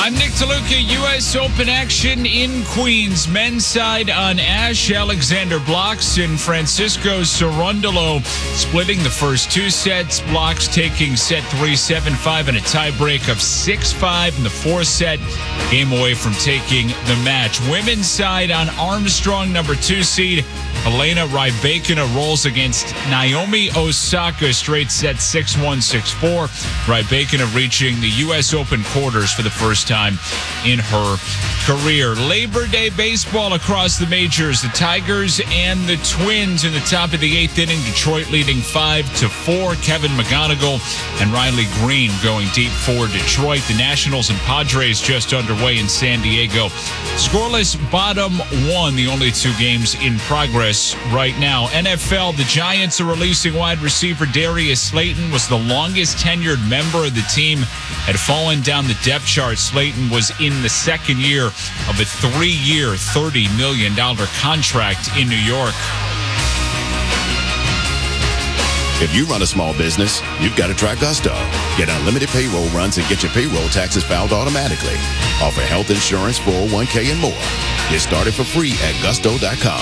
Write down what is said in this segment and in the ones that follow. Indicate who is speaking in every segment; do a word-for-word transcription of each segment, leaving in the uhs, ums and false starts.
Speaker 1: I'm Nick DeLuca. U S Open action in Queens. Men's side on Ash, Alexander Blocks and Francisco Cerundolo splitting the first two sets. Blocks taking set three, seven five, and a tiebreak of six five in the fourth set. Game away from taking the match. Women's side on Armstrong, number two seed. Elena Rybakina rolls against Naomi Osaka, straight set six one, six four. Rybakina reaching the U S Open quarters for the first time in her career. Labor Day baseball across the majors. The Tigers and the Twins in the top of the eighth inning. Detroit leading five to four. Kevin McGonigal and Riley Green going deep for Detroit. The Nationals and Padres just underway in San Diego. Scoreless bottom one, the only two games in progress right now. N F L, the Giants are releasing wide receiver Darius Slayton. Was the longest tenured member of the team, had fallen down the depth chart. Slayton was in the second year of a three-year, thirty million dollars contract in New York.
Speaker 2: If you run a small business, you've got to try Gusto. Get unlimited payroll runs and get your payroll taxes filed automatically. Offer health insurance, four oh one k, and more. Get started for free at gusto dot com.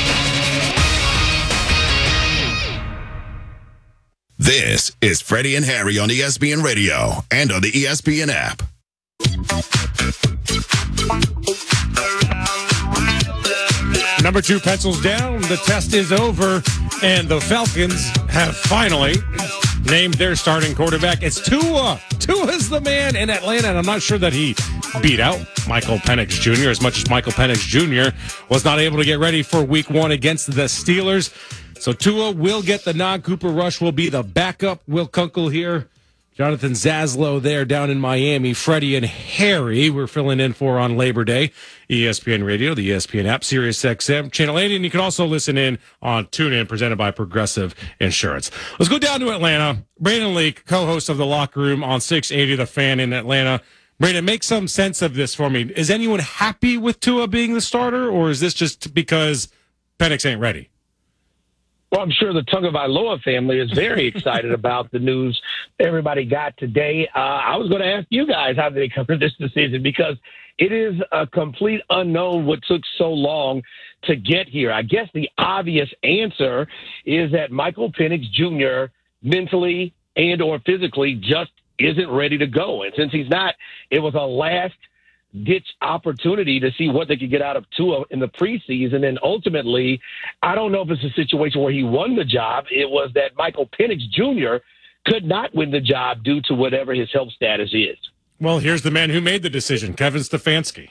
Speaker 2: This is Freddie and Harry on E S P N Radio and on the E S P N app.
Speaker 3: Number two pencils down. The test is over, and the Falcons have finally named their starting quarterback. It's Tua. Tua's the man in Atlanta, and I'm not sure that he beat out Michael Penix Junior as much as Michael Penix Junior was not able to get ready for week one against the Steelers. So Tua will get the nod. Cooper Rush will be the backup. Will Kunkel here. Jonathan Zaslow there down in Miami. Freddie and Harry we're filling in for on Labor Day. E S P N Radio, the E S P N app, Sirius X M, Channel eighty, and you can also listen in on TuneIn, presented by Progressive Insurance. Let's go down to Atlanta. Brandon Leak, co-host of The Locker Room on six eighty The Fan in Atlanta. Brandon, make some sense of this for me. Is anyone happy with Tua being the starter, or is this just because Penix ain't ready?
Speaker 4: Well, I'm sure the Tagovailoa family is very excited about the news everybody got today. Uh, I was going to ask you guys how they cover this decision, because it is a complete unknown what took so long to get here. I guess the obvious answer is that Michael Penix Junior mentally and or physically just isn't ready to go. And since he's not, it was a last ditch opportunity to see what they could get out of Tua in the preseason. And ultimately, I don't know if it's a situation where he won the job. It was that Michael Penix Junior could not win the job due to whatever his health status is.
Speaker 3: Well, here's the man who made the decision, Kevin Stefanski.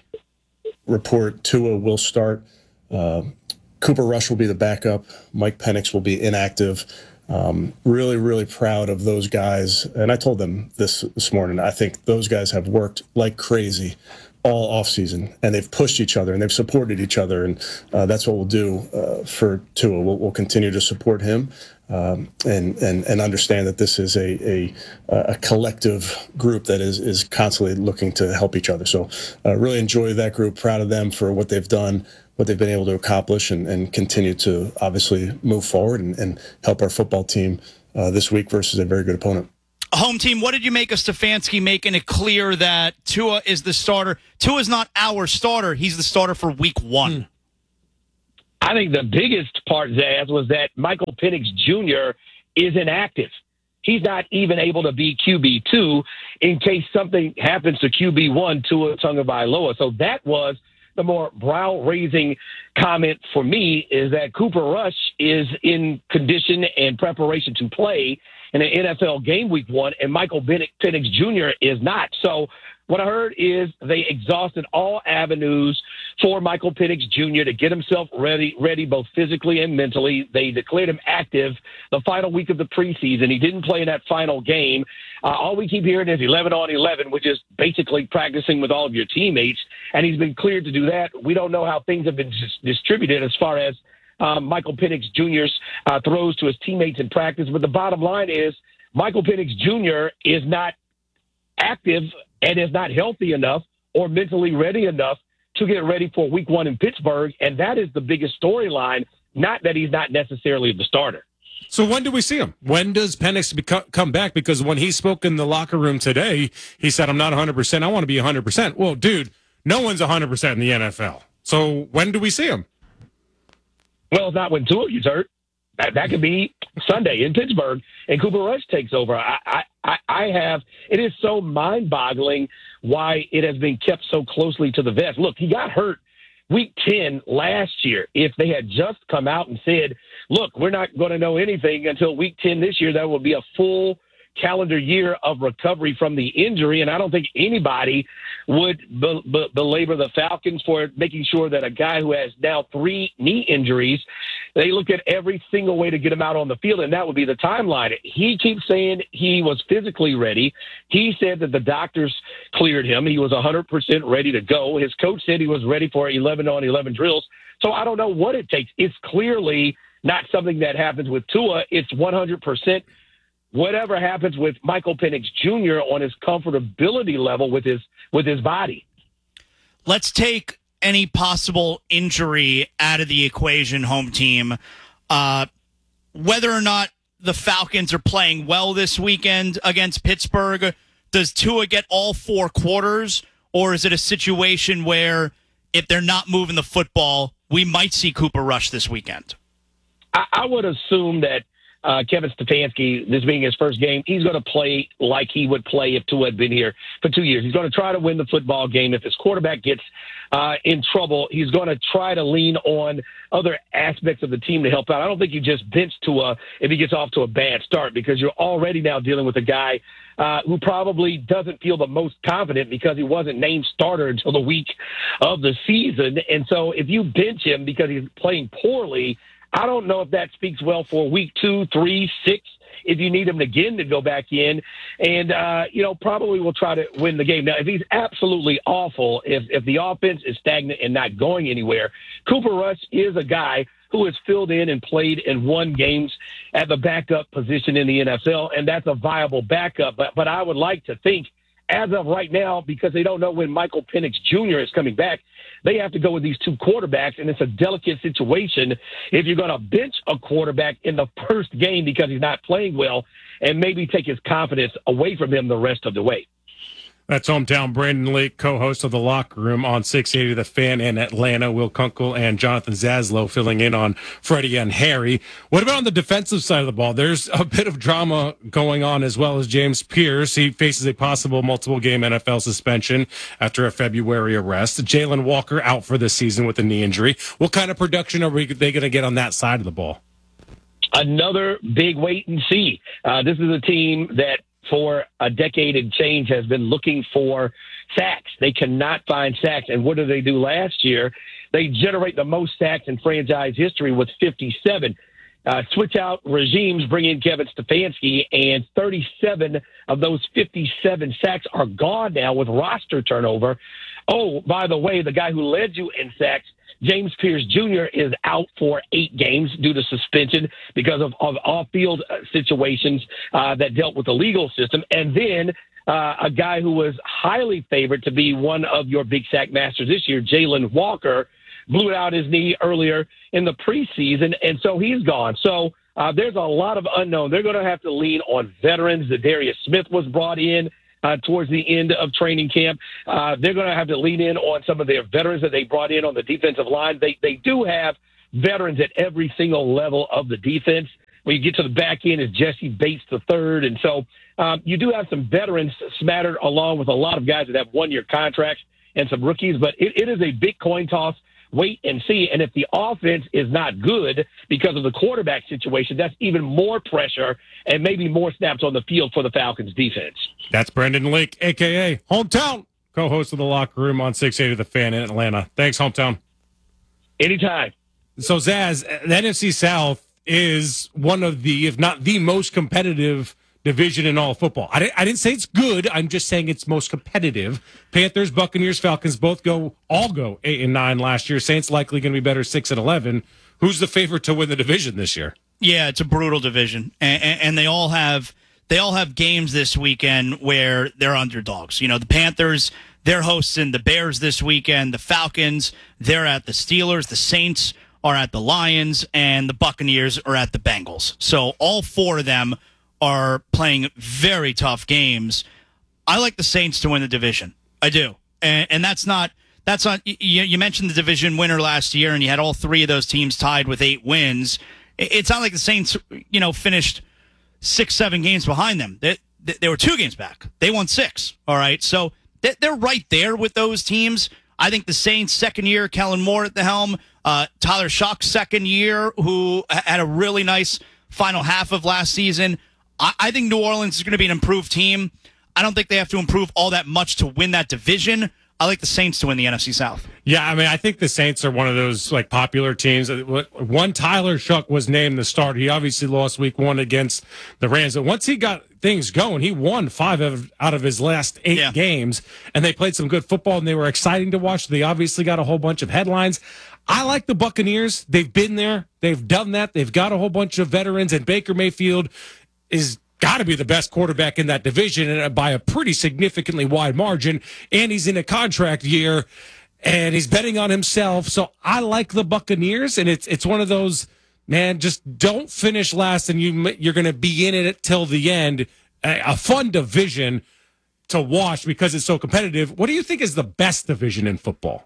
Speaker 5: Report Tua will start. Uh, Cooper Rush will be the backup. Mike Penix will be inactive. Um, really, really proud of those guys. And I told them this this morning. I think those guys have worked like crazy all offseason, and they've pushed each other, and they've supported each other, and uh, that's what we'll do uh, for Tua. We'll, we'll continue to support him um, and, and and understand that this is a a, a collective group that is, is constantly looking to help each other. So uh, really enjoy that group, proud of them for what they've done, what they've been able to accomplish, and, and continue to obviously move forward and, and help our football team uh, this week versus a very good opponent.
Speaker 6: Home team, what did you make of Stefanski making it clear that Tua is the starter? Tua is not our starter. He's the starter for week one.
Speaker 4: I think the biggest part, Zaz, was that Michael Penix Junior is inactive. He's not even able to be Q B two in case something happens to Q B one, Tua Tagovailoa. So that was the more brow-raising comment for me, is that Cooper Rush is in condition and preparation to play in an N F L game week one, and Michael Penix Junior is not. So what I heard is they exhausted all avenues for Michael Penix Junior to get himself ready, ready both physically and mentally. They declared him active the final week of the preseason. He didn't play in that final game. Uh, all we keep hearing is eleven on eleven, which is basically practicing with all of your teammates, and he's been cleared to do that. We don't know how things have been dis- distributed as far as um, Michael Penix Junior's uh, throws to his teammates in practice, but the bottom line is Michael Penix Junior is not active and is not healthy enough or mentally ready enough to get ready for week one in Pittsburgh. And that is the biggest storyline, not that he's not necessarily the starter.
Speaker 3: So when do we see him? When does Penix beco- come back? Because when he spoke in the locker room today, he said, I'm not one hundred percent. I want to be one hundred percent. Well, dude, no one's one hundred percent in the N F L. So when do we see him?
Speaker 4: Well, not when Tua gets hurt. That, that could be Sunday in Pittsburgh, and Cooper Rush takes over. I, I, I have – it is so mind-boggling why it has been kept so closely to the vest. Look, he got hurt week ten last year. If they had just come out and said, look, we're not going to know anything until week ten this year, that will be a full calendar year of recovery from the injury. And I don't think anybody would be- be- belabor the Falcons for making sure that a guy who has now three knee injuries, they look at every single way to get him out on the field, and that would be the timeline. He keeps saying he was physically ready. He said that the doctors cleared him. He was one hundred percent ready to go. His coach said he was ready for eleven on eleven drills. So I don't know what it takes. It's clearly not something that happens with Tua. It's one hundred percent whatever happens with Michael Penix Junior on his comfortability level with his with his body.
Speaker 6: Let's take any possible injury out of the equation, home team. Uh, whether or not the Falcons are playing well this weekend against Pittsburgh, does Tua get all four quarters, or is it a situation where if they're not moving the football, we might see Cooper Rush this weekend?
Speaker 4: I, I would assume that Uh, Kevin Stefanski, this being his first game, he's going to play like he would play if Tua had been here for two years. He's going to try to win the football game. If his quarterback gets uh, in trouble, he's going to try to lean on other aspects of the team to help out. I don't think you just bench Tua if he gets off to a bad start, because you're already now dealing with a guy uh, who probably doesn't feel the most confident because he wasn't named starter until the week of the season. And so if you bench him because he's playing poorly, I don't know if that speaks well for week two, three, six, if you need him again to go back in. And, uh, you know, probably will try to win the game. Now, if he's absolutely awful, if, if the offense is stagnant and not going anywhere, Cooper Rush is a guy who has filled in and played and won games at the backup position in the N F L, and that's a viable backup. But, but I would like to think, as of right now, because they don't know when Michael Penix Junior is coming back, they have to go with these two quarterbacks, and it's a delicate situation if you're going to bench a quarterback in the first game because he's not playing well and maybe take his confidence away from him the rest of the way.
Speaker 3: That's hometown Brandon Lake, co-host of The Locker Room on six eighty The Fan in Atlanta. Will Kunkel and Jonathan Zaslow filling in on Freddie and Harry. What about on the defensive side of the ball? There's a bit of drama going on as well as James Pierce. He faces a possible multiple-game N F L suspension after a February arrest. Jalen Walker out for the season with a knee injury. What kind of production are we, they going to get on that side of the ball?
Speaker 4: Another big wait and see. Uh, this is a team that for a decade and change has been looking for sacks. They cannot find sacks. And what did they do last year? They generate the most sacks in franchise history with fifty-seven. Uh, switch out regimes, bring in Kevin Stefanski, and thirty-seven of those fifty-seven sacks are gone now with roster turnover. Oh, by the way, the guy who led you in sacks, James Pierce Junior, is out for eight games due to suspension because of, of off-field situations uh, that dealt with the legal system. And then uh, a guy who was highly favored to be one of your big sack masters this year, Jalen Walker, blew out his knee earlier in the preseason, and so he's gone. So uh, there's a lot of unknown. They're going to have to lean on veterans. Darius Smith was brought in Uh, towards the end of training camp. Uh, they're going to have to lean in on some of their veterans that they brought in on the defensive line. They they do have veterans at every single level of the defense. When you get to the back end, is Jesse Bates the third. And so um, you do have some veterans smattered along with a lot of guys that have one-year contracts and some rookies. But it, it is a big coin toss. Wait and see. And if the offense is not good because of the quarterback situation, that's even more pressure and maybe more snaps on the field for the Falcons defense.
Speaker 3: That's Brandon Lake, a k a. Hometown, co-host of The Locker Room on six eighty The Fan in Atlanta. Thanks, Hometown.
Speaker 4: Anytime.
Speaker 3: So, Zaz, the N F C South is one of the, if not the most competitive division in all of football. I didn't, I didn't say it's good. I'm just saying it's most competitive. Panthers, Buccaneers, Falcons both go, all go eight and nine last year. Saints likely going to be better six and eleven. Who's the favorite to win the division this year?
Speaker 6: Yeah, it's a brutal division, and, and, and they all have they all have games this weekend where they're underdogs. You know, the Panthers, they're hosting the Bears this weekend. The Falcons, they're at the Steelers. The Saints are at the Lions, and the Buccaneers are at the Bengals. So all four of them are playing very tough games. I like the Saints to win the division. I do. And, and that's not, that's not, you, you mentioned the division winner last year, and you had all three of those teams tied with eight wins. It's not like the Saints, you know, finished six, seven games behind them. They, they were two games back. They won six. All right. So they're right there with those teams. I think the Saints, second year, Kellen Moore at the helm, uh, Tyler Shock's second year, who had a really nice final half of last season. I, I think New Orleans is going to be an improved team. I don't think they have to improve all that much to win that division. I like the Saints to win the N F C South.
Speaker 3: Yeah, I mean, I think the Saints are one of those like popular teams. One Tyler Shough was named the starter. He obviously lost week one against the Rams. But once he got things going, he won five of, out of his last eight yeah. games, and they played some good football, and they were exciting to watch. They obviously got a whole bunch of headlines. I like the Buccaneers. They've been there. They've done that. They've got a whole bunch of veterans, and Baker Mayfield is got to be the best quarterback in that division, and by a pretty significantly wide margin, and he's in a contract year, and he's betting on himself. So I like the Buccaneers, and it's it's one of those, man, just don't finish last, and you, you're going to be in it till the end. A, a fun division to watch because it's so competitive. What do you think is the best division in football?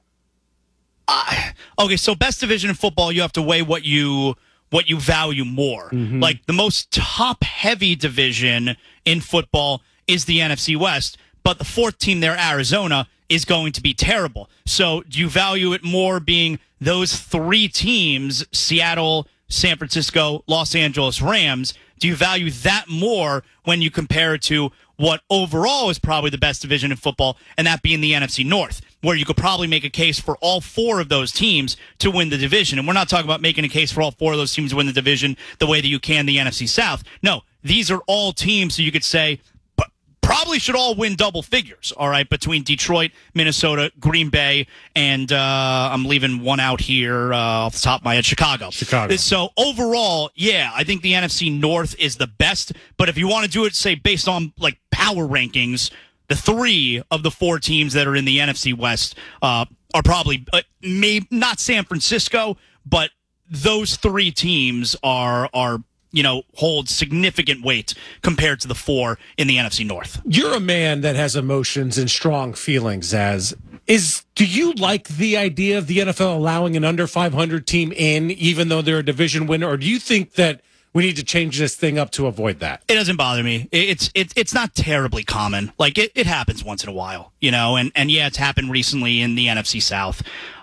Speaker 6: Uh, okay, so best division in football, you have to weigh what you what you value more. Mm-hmm. Like the most top-heavy division in football is the N F C West, but the fourth team there, Arizona, is going to be terrible. So do you value it more being those three teams, Seattle, San Francisco, Los Angeles Rams? Do you value that more when you compare it to what overall is probably the best division in football, and that being the N F C North, where you could probably make a case for all four of those teams to win the division? And we're not talking about making a case for all four of those teams to win the division the way that you can the N F C South. No, these are all teams that you could say probably should all win double figures, all right, between Detroit, Minnesota, Green Bay, and uh, I'm leaving one out here uh, off the top of my head, Chicago.
Speaker 3: Chicago.
Speaker 6: So overall, yeah, I think the N F C North is the best, but if you want to do it, say, based on like power rankings, the three of the four teams that are in the N F C West uh, are probably, uh, maybe not San Francisco, but those three teams are are you know, hold significant weight compared to the four in the N F C North.
Speaker 3: You're a man that has emotions and strong feelings. As is, do you like the idea of the N F L allowing an under five hundred team in, even though they're a division winner, or do you think that we need to change this thing up to avoid that?
Speaker 6: It doesn't bother me. It's it's it's not terribly common. Like it, it happens once in a while, you know, and and yeah, it's happened recently in the N F C South.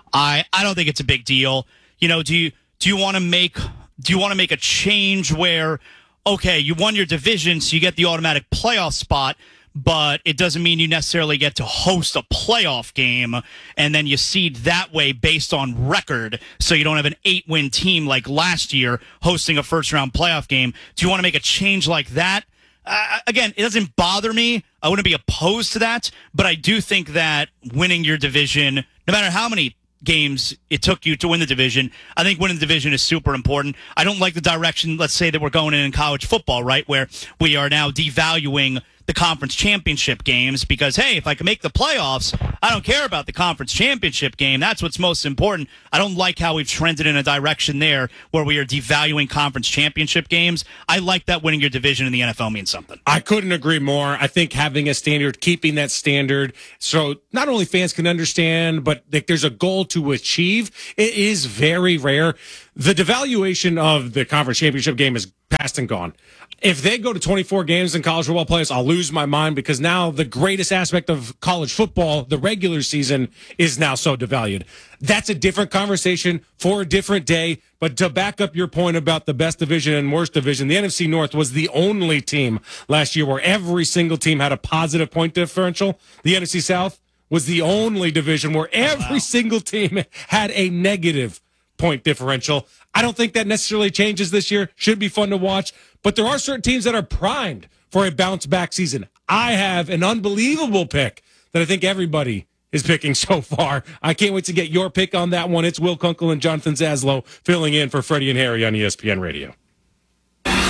Speaker 6: I I don't think it's a big deal. You know, do you do you want to make Do you want to make a change where, okay, you won your division, so you get the automatic playoff spot, but it doesn't mean you necessarily get to host a playoff game, and then you seed that way based on record, so you don't have an eight-win team like last year hosting a first-round playoff game? Do you want to make a change like that? Uh, again, it doesn't bother me. I wouldn't be opposed to that, but I do think that winning your division, no matter how many games it took you to win the division, I think winning the division is super important. I don't like the direction, let's say, that we're going in in college football, right, where we are now devaluing the conference championship games because, hey, if I can make the playoffs, I don't care about the conference championship game. That's what's most important. I don't like how we've trended in a direction there where we are devaluing conference championship games. I like that winning your division in the N F L means something.
Speaker 3: I couldn't agree more. I think having a standard, keeping that standard, so not only fans can understand, but like there's a goal to achieve. It is very rare. The devaluation of the conference championship game is past and gone. If they go to twenty-four games in college football playoffs, I'll lose my mind because now the greatest aspect of college football, the regular season, is now so devalued. That's a different conversation for a different day. But to back up your point about the best division and worst division, the N F C North was the only team last year where every single team had a positive point differential. The N F C South was the only division where every oh, wow. single team had a negative point differential. I don't think that necessarily changes this year. Should be fun to watch. But there are certain teams that are primed for a bounce-back season. I have an unbelievable pick that I think everybody is picking so far. I can't wait to get your pick on that one. It's Will Kunkel and Jonathan Zaslow filling in for Freddie and Harry on E S P N Radio.
Speaker 2: Hey,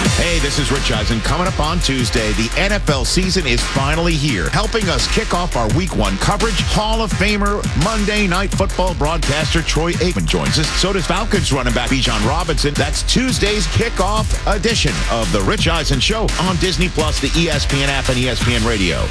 Speaker 7: this is Rich Eisen. Coming up on Tuesday, the N F L season is finally here. Helping us kick off our week one coverage, Hall of Famer, Monday Night Football broadcaster Troy Aikman joins us. So does Falcons running back Bijan Robinson. That's Tuesday's kickoff edition of the Rich Eisen Show on Disney Plus, the E S P N app, and E S P N Radio.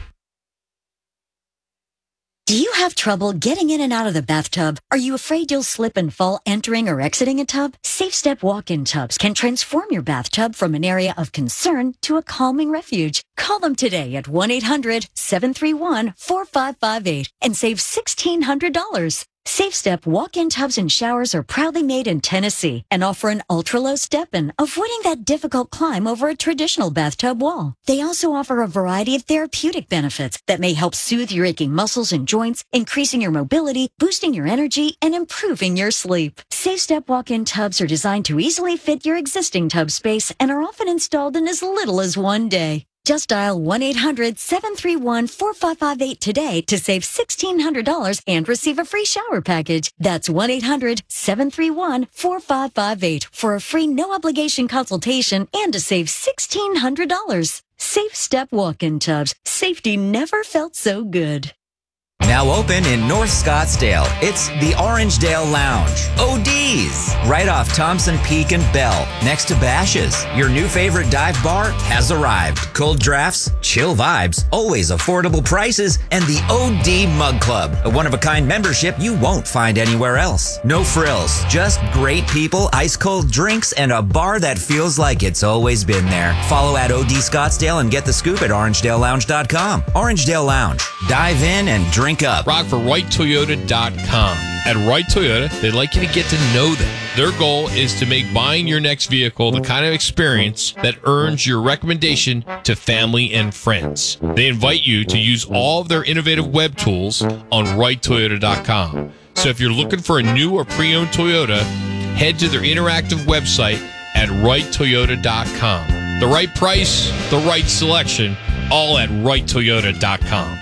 Speaker 8: Do you have trouble getting in and out of the bathtub? Are you afraid you'll slip and fall entering or exiting a tub? Safe Step walk-in tubs can transform your bathtub from an area of concern to a calming refuge. Call them today at one eight hundred seven three one four five five eight and save sixteen hundred dollars. Safe Step walk-in tubs and showers are proudly made in Tennessee and offer an ultra-low step-in, avoiding that difficult climb over a traditional bathtub wall. They also offer a variety of therapeutic benefits that may help soothe your aching muscles and joints, increasing your mobility, boosting your energy, and improving your sleep. Safe Step walk-in tubs are designed to easily fit your existing tub space and are often installed in as little as one day. Just dial one eight hundred seven three one four five five eight today to save sixteen hundred dollars and receive a free shower package. That's one eight hundred seven three one four five five eight for a free no-obligation consultation and to save sixteen hundred dollars. Safe Step walk-in tubs. Safety never felt so good.
Speaker 9: Now open in North Scottsdale, it's the Orangedale Lounge. O D's, right off Thompson Peak and Bell, next to Bash's. Your new favorite dive bar has arrived. Cold drafts, chill vibes, always affordable prices, and the O D Mug Club, a one-of-a-kind membership you won't find anywhere else. No frills, just great people, ice-cold drinks, and a bar that feels like it's always been there. Follow at O D Scottsdale and get the scoop at orangedale lounge dot com. Orangedale Lounge. Dive in and drink up.
Speaker 10: Rock for Wright Toyota dot com. At Wright Toyota, they'd like you to get to know them. Their goal is to make buying your next vehicle the kind of experience that earns your recommendation to family and friends. They invite you to use all of their innovative web tools on Wright Toyota dot com. So if you're looking for a new or pre-owned Toyota, head to their interactive website at Wright Toyota dot com. The right price, the right selection, all at Wright Toyota dot com.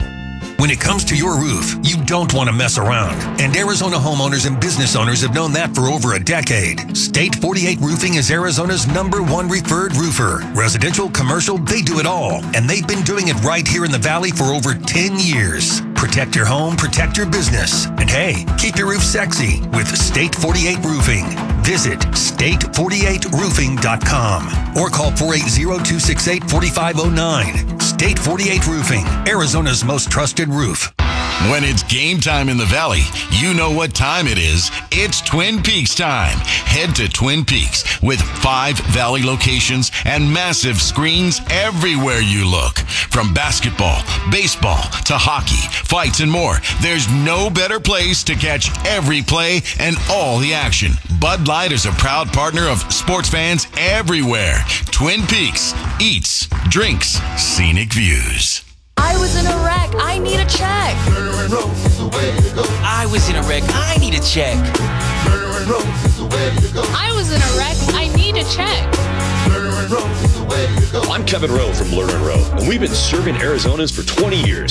Speaker 11: When it comes to your roof, you don't want to mess around. And Arizona homeowners and business owners have known that for over a decade. State forty-eight Roofing is Arizona's number one referred roofer. Residential, commercial, they do it all. And they've been doing it right here in the Valley for over ten years. Protect your home, protect your business. And hey, keep your roof sexy with State forty-eight Roofing. Visit state forty-eight roofing dot com or call four eight zero, two six eight, four five zero nine. State forty-eight Roofing, Arizona's most trusted roof.
Speaker 12: When it's game time in the Valley, you know what time it is. It's Twin Peaks time. Head to Twin Peaks with five Valley locations and massive screens everywhere you look. From basketball, baseball, to hockey, fights, and more, there's no better place to catch every play and all the action. Bud Light is a proud partner of sports fans everywhere. Twin Peaks, eats, drinks, scenic views.
Speaker 13: I was in a wreck. I need a check.
Speaker 14: I was in a wreck. I need a check.
Speaker 13: I was in a wreck. I need a check.
Speaker 15: I'm Kevin Rowe from Lerner and Rowe, and we've been serving Arizonans for twenty years.